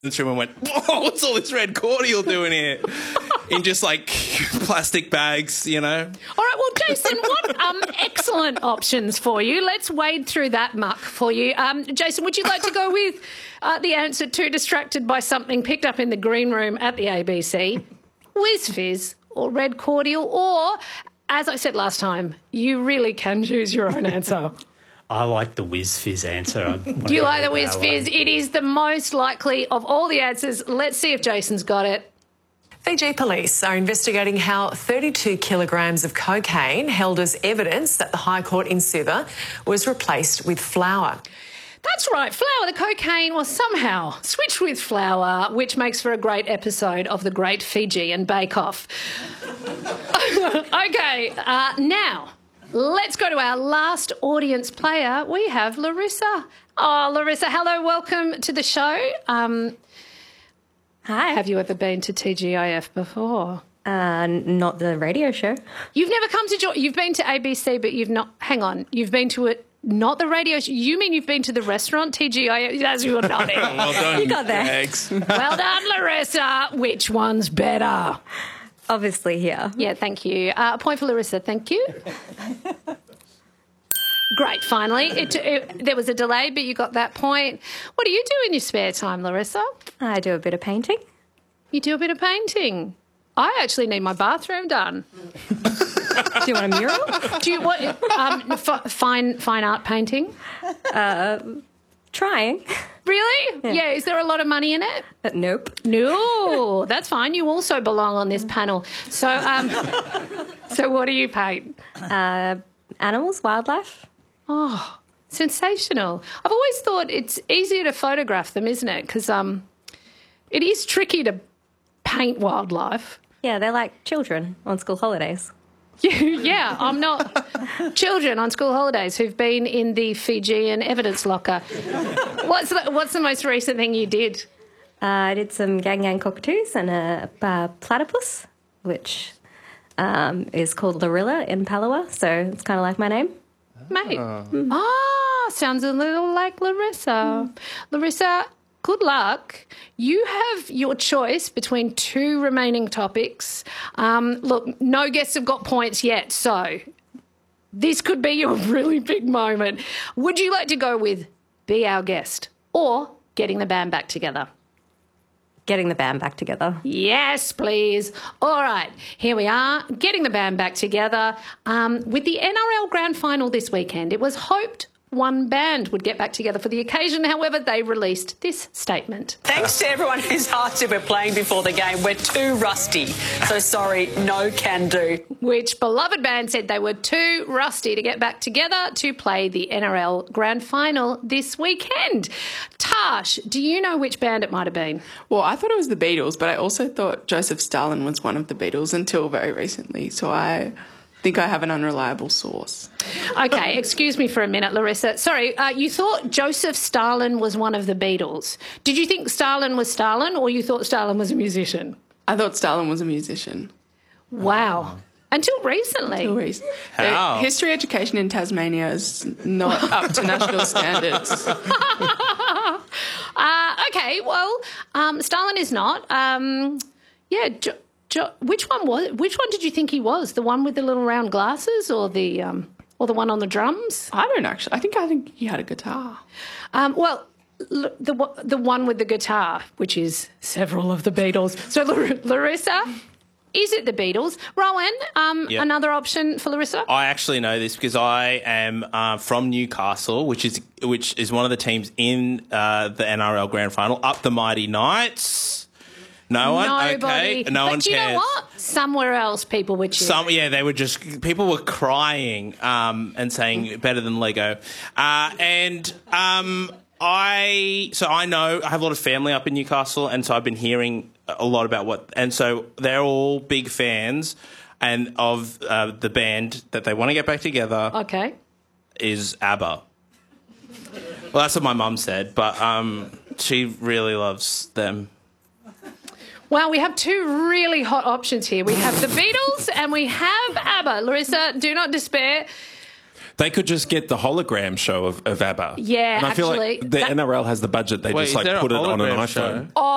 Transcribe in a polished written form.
the room and went, whoa, what's all this red cordial doing here? In just like plastic bags, you know. All right, well, Jason, what excellent options for you. Let's wade through that muck for you. Jason, would you like to go with the answer to distracted by something picked up in the green room at the ABC, Whiz Fizz or red cordial, or, as I said last time, you really can choose your own answer? I like the Whiz Fizz answer. Do you like the Whiz Fizz? It is the most likely of all the answers. Let's see if Jason's got it. Fiji police are investigating how 32 kilograms of cocaine held as evidence at the High Court in Suva was replaced with flour. That's right, flour. The cocaine was somehow switched with flour, which makes for a great episode of The Great Fijian Bake Off. OK, now let's go to our last audience player. We have Larissa. Oh, Larissa, hello, welcome to the show. Hi. Have you ever been to TGIF before? Not the radio show. You've never come to you've been to ABC, but you've not... Hang on. You've been to it, not the radio show. You mean you've been to the restaurant, TGIF? That's your nodding. Well done. You got there. Thanks. Well done, Larissa. Which one's better? Obviously here. Yeah, thank you. A point for Larissa. Thank you. Great, finally. There was a delay, but you got that point. What do you do in your spare time, Larissa? I do a bit of painting. You do a bit of painting. I actually need my bathroom done. Do you want a mural? Do you want fine art painting? Trying. Really? Yeah. Is there a lot of money in it? Nope. No, that's fine. You also belong on this panel. So, so what do you paint? Animals, wildlife. Oh, sensational. I've always thought it's easier to photograph them, isn't it? Because it is tricky to paint wildlife. Yeah, they're like children on school holidays. Yeah, I'm not children on school holidays who've been in the Fijian evidence locker. What's the most recent thing you did? I did some gang cockatoos and a platypus, which is called Lorilla in Palawa, so it's kind of like my name. Mate. Sounds a little like Larissa. Larissa, good luck. You have your choice between two remaining topics. Look, no guests have got points yet, so this could be your really big moment. Would you like to go with Be Our Guest or Getting the Band Back Together? Getting the band back together. Yes, please. All right, here we are, getting the band back together. With the NRL Grand Final this weekend, it was hoped one band would get back together for the occasion. However, they released this statement. Thanks to everyone who's asked if we're playing before the game. We're too rusty. So sorry, no can do. Which beloved band said they were too rusty to get back together to play the NRL Grand Final this weekend. Tash, do you know which band it might have been? Well, I thought it was the Beatles, but I also thought Joseph Stalin was one of the Beatles until very recently. So I think I have an unreliable source. Okay, excuse me for a minute, Larissa. Sorry, you thought Joseph Stalin was one of the Beatles. Did you think Stalin was Stalin, or you thought Stalin was a musician? I thought Stalin was a musician. Wow. Until recently. How? History education in Tasmania is not up to national standards. Okay, well, Stalin is not. Which one did you think he was? The one with the little round glasses, or the one on the drums? I don't actually. I think he had a guitar. Well, the one with the guitar, which is several of the Beatles. So Larissa, is it the Beatles? Rowan, Yep. Another option for Larissa? I actually know this because I am from Newcastle, which is one of the teams in the NRL Grand Final. Up the Mighty Knights. No one? Nobody. Okay. No one cares. But you know what? Somewhere else people would choose. People were crying and saying better than Lego. I have a lot of family up in Newcastle, and so I've been hearing a lot about and so they're all big fans and of the band that they want to get back together. Okay. Is ABBA. Well, that's what my mum said, but she really loves them. Well, we have two really hot options here. We have the Beatles and we have ABBA. Larissa, do not despair. They could just get the hologram show of ABBA. Yeah, and I feel actually, like the NRL has the budget. They just is there put a it on an hologram iPhone. show?